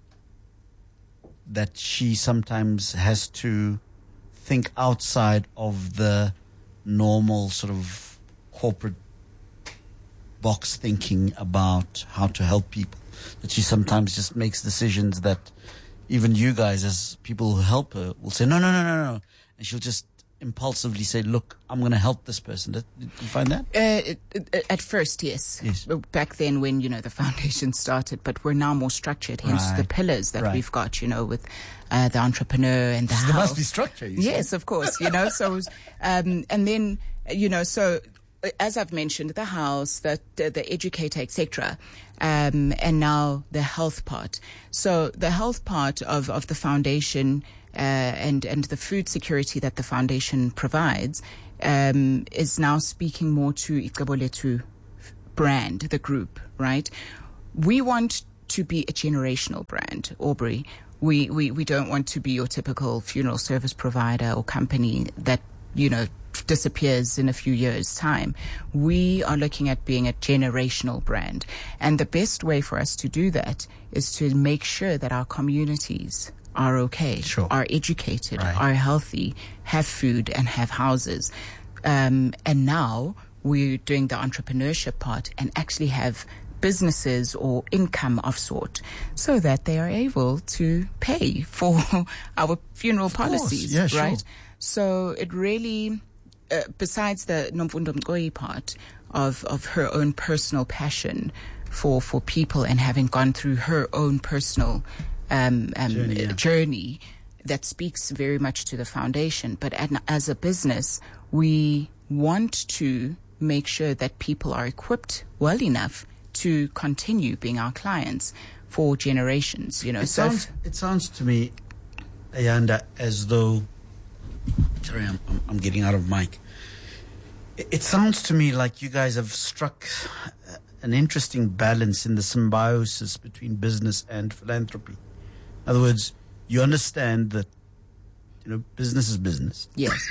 that she sometimes has to think outside of the normal sort of corporate box thinking about how to help people? That she sometimes just makes decisions that even you guys as people who help her will say, no, no, no, no, no. And she'll just impulsively say, look, I'm going to help this person? Did, did you find that? Uh, it, it, at first, yes. Yes. Back then when, you know, the foundation started, but we're now more structured, hence Right. the pillars that Right. we've got, you know, with uh, the entrepreneur and the There house. must be structure. You Yes, say. of course, you know, so, um, and then, you know, so uh, as I've mentioned, the house, the, the, the educator, et cetera, um, and now the health part. So the health part of, of the foundation, uh, and, and the food security that the foundation provides, um, is now speaking more to Ixaboletu brand, the group, right? We want to be a generational brand, Aubrey. We, we, we don't want to be your typical funeral service provider or company that, you know, disappears in a few years' time. We are looking at being a generational brand. And the best way for us to do that is to make sure that our communities are okay, Sure. are educated, Right. are healthy, have food and have houses. Um, and now we're doing the entrepreneurship part and actually have businesses or income of sort so that they are able to pay for our funeral policies, yeah, sure. right? So it really, uh, besides the Nomfundo Mqoyi part of, of her own personal passion for, for people and having gone through her own personal um, um, Journey, yeah. journey that speaks very much to the foundation. But an- as a business, we want to make sure that people are equipped well enough to continue being our clients for generations, you know. It so sounds, it sounds to me, Ayanda, as though, sorry, I'm, I'm, I'm getting out of mic. It, it sounds to me like you guys have struck uh, an interesting balance in the symbiosis between business and philanthropy. In other words, you understand that, you know, business is business. Yes.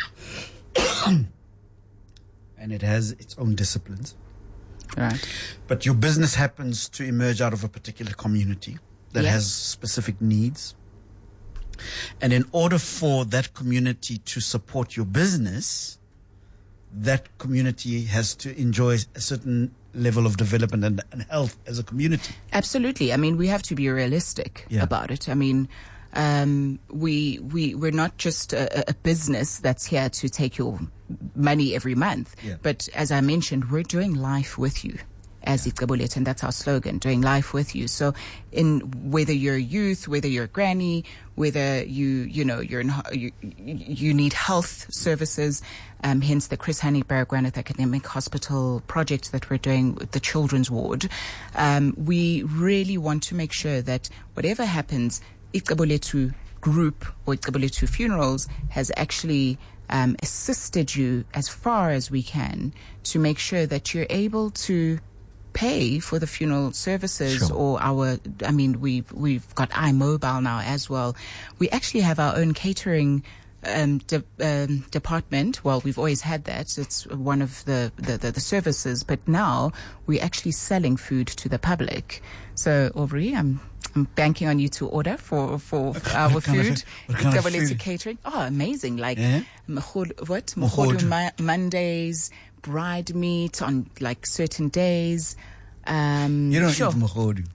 And it has its own disciplines. Right. But your business happens to emerge out of a particular community that Yes. has specific needs. And in order for that community to support your business, that community has to enjoy a certain level of development and, and health as a community. Absolutely. I mean, we have to be realistic Yeah. about it. I mean, um, we we we're not just a, a business that's here to take your money every month. Yeah. But as I mentioned, we're doing life with you as Ixabolet, and that's our slogan, doing life with you. So in whether you're a youth, whether you're a granny, whether you, you know, you're in, you, you need health services, um, hence the Chris Hani Baragwanath Academic Hospital project that we're doing with the children's ward. Um, we really want to make sure that whatever happens, Ixaboletu Group or Ixaboletu Funerals has actually um, assisted you as far as we can to make sure that you're able to pay for the funeral services. Sure. Or our, I mean, we've, we've got iMobile now as well. We actually have our own catering um, de- um, department. Well, we've always had that. It's one of the, the, the, the services, but now we're actually selling food to the public. So, Aubrey, I'm I'm banking on you to order for, for our What kind of food. food? What kind of Ixaboletu food? Catering. Oh, amazing. Like, Yeah? Mkhod- what? Mkhodu. Mkhodu Ma- Mondays, bride meat on like certain days. Um, You don't sure. eat Mkhodu.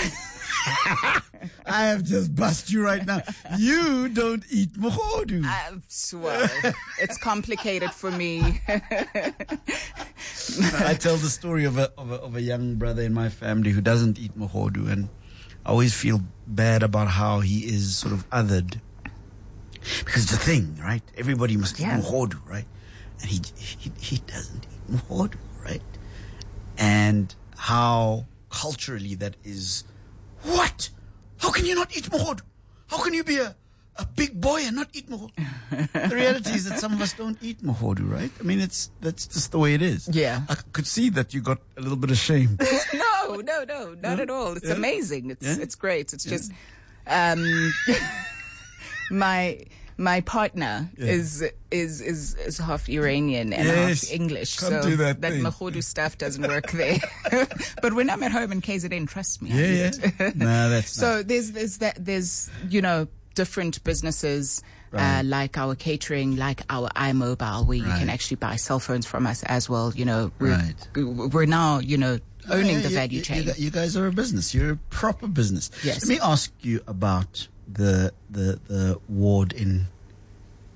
I have just bust you right now. You don't eat Mkhodu. Uh, well, it's complicated for me. I tell the story of a, of a of a young brother in my family who doesn't eat Mkhodu, and I always feel bad about how he is sort of othered. Because it's a thing, right? Everybody must Yeah. eat Mkhodu, right? And he, he he doesn't eat Mkhodu, right? And how culturally that is. What? How can you not eat Mkhodu? How can you be a, a big boy and not eat Mkhodu? The reality is that some of us don't eat Mkhodu, right? I mean, it's that's just the way it is. Yeah. I could see that you got a little bit ashamed. no, no, no, not at all. It's Yeah? amazing. It's Yeah? it's great. It's just um, my my partner Yeah. is is is is half Iranian and Yes. half English, Can't so do that that thing. Mkhodu stuff doesn't work there. But when I'm at home in K Z N, trust me, I Yeah, eat. yeah. Nah, that's so there's there's that there's you know different businesses. Right. Uh, like our catering, like our iMobile, where you Right. can actually buy cell phones from us as well. You know, we're, Right. we're now, you know, owning Yeah, the you- value you, chain. You, you guys are a business. You're a proper business. Yes. Let me ask you about the the the ward in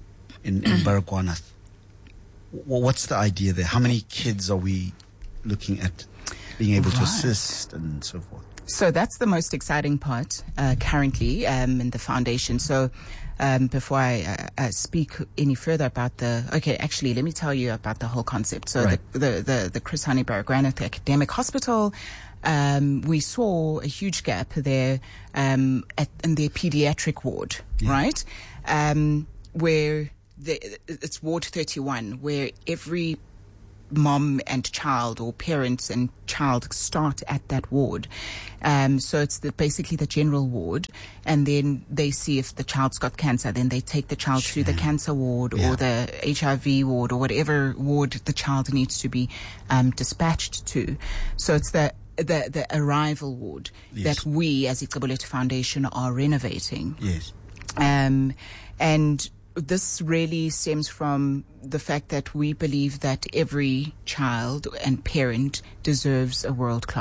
in, in Baragwanath. W- what's the idea there? How many kids are we looking at being able to Right. assist and so forth? So that's the most exciting part uh, currently um, in the foundation. So um, before I uh, uh, speak any further about the, okay, actually, let me tell you about the whole concept. So Right. the, the, the, the Chris Hani Baragwanath Academic Hospital, um, we saw a huge gap there um, at, in their pediatric ward, Yeah. right? Um, where the, it's Ward thirty-one, where every mom and child or parents and child start at that ward. Um, so it's the, basically the general ward, and then they see if the child's got cancer. Then they take the child to the cancer ward Yeah. or the H I V ward or whatever ward the child needs to be um, dispatched to. So it's the the, the arrival ward Yes. that we as Ixabolethu Foundation are renovating. Yes. Um, and this really stems from the fact that we believe that every child and parent deserves a world-class